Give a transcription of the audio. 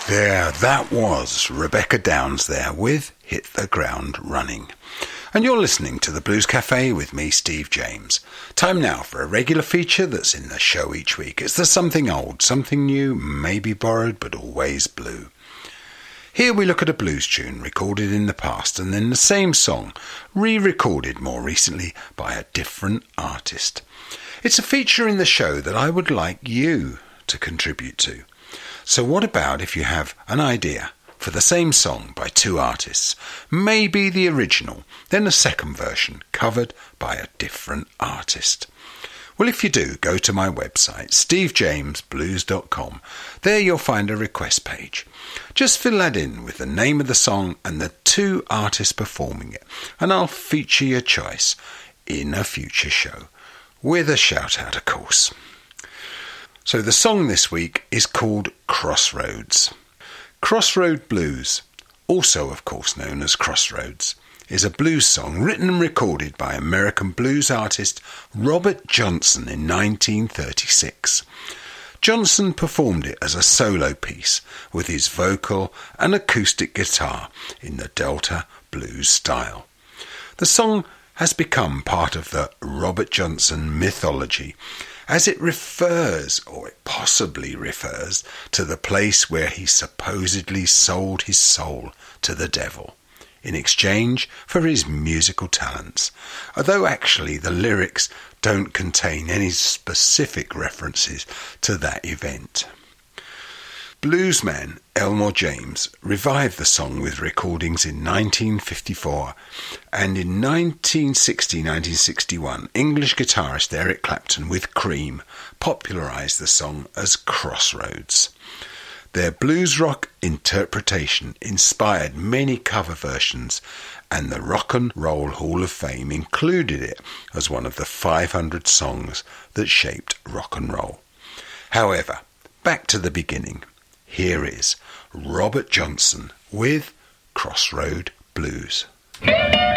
There, that was Rebecca Downs there with Hit the Ground Running. And you're listening to the Blues Cafe with me, Steve James. Time now for a regular feature that's in the show each week. It's the something old, something new, maybe borrowed, but always blue. Here we look at a blues tune recorded in the past and then the same song re-recorded more recently by a different artist. It's a feature in the show that I would like you to contribute to. So what about if you have an idea for the same song by two artists, maybe the original, then a second version covered by a different artist? Well, if you do, go to my website, stevejamesblues.com. There you'll find a request page. Just fill that in with the name of the song and the two artists performing it, and I'll feature your choice in a future show, with a shout out, of course. So the song this week is called Crossroads. Crossroad Blues, also of course known as Crossroads, is a blues song written and recorded by American blues artist Robert Johnson in 1936. Johnson performed it as a solo piece with his vocal and acoustic guitar in the Delta blues style. The song has become part of the Robert Johnson mythology, as it refers, or it possibly refers, to the place where he supposedly sold his soul to the devil in exchange for his musical talents, although actually the lyrics don't contain any specific references to that event. Bluesman Elmore James revived the song with recordings in 1954, and in 1960-1961 English guitarist Eric Clapton with Cream popularised the song as Crossroads. Their blues rock interpretation inspired many cover versions, and the Rock and Roll Hall of Fame included it as one of the 500 songs that shaped rock and roll. However, back to the beginning. Here is Robert Johnson with Crossroad Blues.